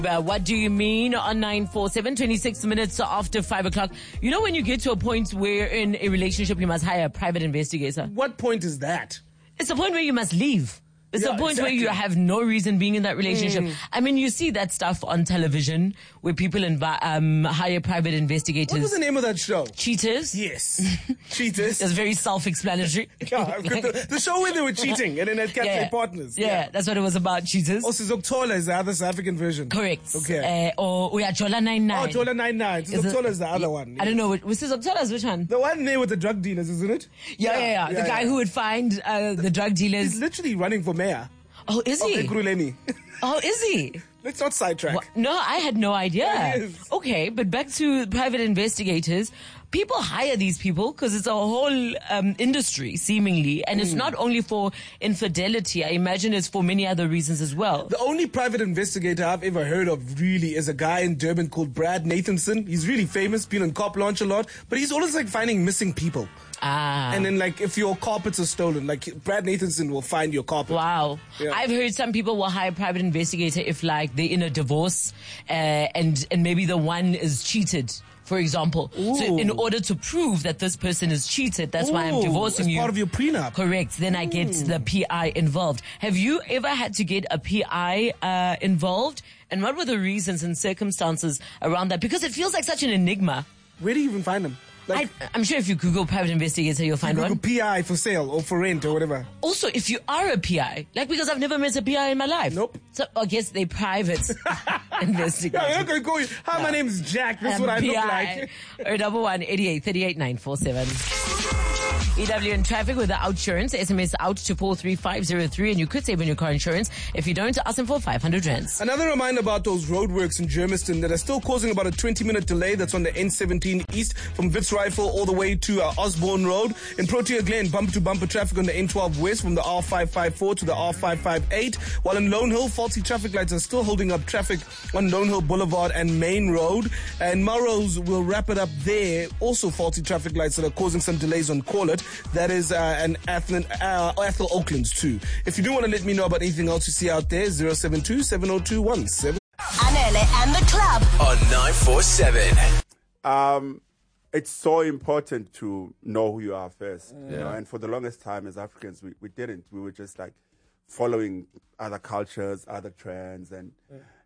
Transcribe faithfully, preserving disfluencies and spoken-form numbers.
Uh, what do you mean on nine four seven, twenty-six minutes after five o'clock? You know when you get to a point where in a relationship you must hire a private investigator? What point is that? It's the point where you must leave. It's Yeah, the point exactly. where you have no reason being in that relationship. Mm. I mean, you see that stuff on television where people invi- um, hire private investigators. What was the name of that show? Cheaters? Yes. Cheaters. It's very self-explanatory. Yeah, the, the show where they were cheating and then had kept their partners. Yeah, that's what it was about, Cheaters. Also, Zoktola is the other South African version. Correct. Okay. Uh, or we are Jola ninety-nine. Oh, Jola ninety-nine. Is it- Zoktola is the other one. I don't know. Which, which is Zoktola? Which one? The one there with the drug dealers, isn't it? Yeah, yeah, yeah. The guy who would find uh, the drug dealers. He's literally running for mayor. Oh, is Of he? Ekurhuleni. Oh, is he? Let's not sidetrack. What? No, I had no idea. Yeah, he is. Okay, but back to private investigators. People hire these people because it's a whole um, industry, seemingly. And it's not only for infidelity. I imagine it's for many other reasons as well. The only private investigator I've ever heard of really is a guy in Durban called Brad Nathanson. He's really famous, been on Cop Launch a lot, but he's always like finding missing people. Ah. And then like if your carpets are stolen, like Brad Nathanson will find your carpet. Wow. Yeah. I've heard some people will hire a private investigator if like they're in a divorce uh, and, and maybe the one is cheated, for example. So in Ooh. order to prove that this person is cheated, that's why I'm Ooh, divorcing as you. part of your prenup. Correct. Then I get the P I involved. Have you ever had to get a P I uh, involved? And what were the reasons and circumstances around that? Because it feels like such an enigma. Where do you even find them? Like, I, I'm sure if you Google private investigator, you'll find Google one. P I for sale or for rent or whatever. Also, if you are a P I, like because I've never met a P I in my life. Nope. So I guess they private Yeah, investigators. you're not going to go, hi, my name is Jack. This is I'm what I P look I. like. Oh, double one, eighty-eight, thirty-eight, nine four seven. E W in traffic with the OutSurance. S M S out to four three five zero three and you could save on your car insurance. If you don't, ask them for five hundred rands. Another reminder about those roadworks in Germiston that are still causing about a twenty minute delay. That's on the N seventeen East from Wits Rifle all the way to uh, Osborne Road. In Protea Glen, bumper to bumper traffic on the N twelve West from the R five five four to the R five five eight. While in Lone Hill, faulty traffic lights are still holding up traffic on Lone Hill Boulevard and Main Road. And Melrose will wrap it up there. Also faulty traffic lights that are causing some delays on Call It. That is uh, an Athlon, uh, Athol Oaklands too. If you do want to let me know about anything else you see out there, zero seven two, seven zero two, one seven. Anele and the club on nine four seven. Um, it's so important to know who you are first. You know? And for the longest time as Africans, we, we didn't. We were just like following other cultures, other trends. And